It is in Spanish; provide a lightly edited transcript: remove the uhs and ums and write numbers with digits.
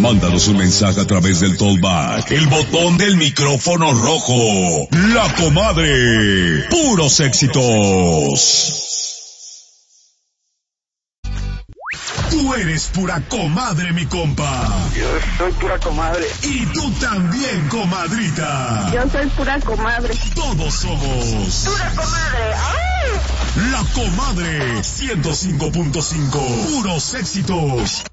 Mándanos un mensaje a través del Talkback, el botón del micrófono rojo. La Comadre. Puros éxitos. Tú eres pura comadre, mi compa. Yo soy pura comadre. Y tú también, comadrita. Yo soy pura comadre. Todos somos pura comadre. ¡Ay! La Comadre 105.5. Puros éxitos.